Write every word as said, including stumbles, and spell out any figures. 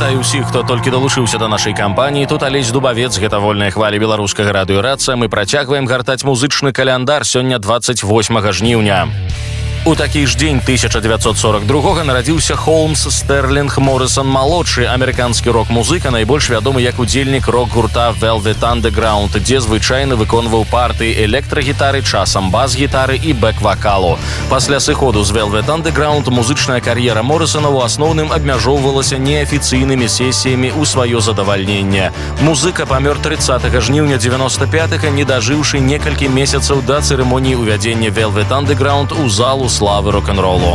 Вітаю ўсіх, хто толькі далучыўся да нашай кампаніі. Тут Алесь Дубавец, гэта вольная хваля беларускага радыёрацыя. Мы працягваем гартаць музычны каляндар. Сёння двадцать восьмага жніўня. У такі ж дзень тысяча дзевяцьсот сорок другога нарадзіўся Холмс Стерлінг Моррисон малодшы, амерыканскі рок-музыка, найбольш вядомы як удзельнік рок-гурта Velvet Underground, дзе звычайна выконваў партыі электрагітары, часам бас-гітары і бэк-вакалу. Пасля сыходу з Velvet Underground музычная кар'ера Моррисона ў асноўным абмяжоўвалася неафіцыйнымі сесіямі ў сваё задавальненне. Музыка памёр трыццатага жніўня дзевяноста пятага, не дажыўшы некалькі месяцаў да цырымоніі ўвядзення Velvet Underground у залу славы рок-н-ролу.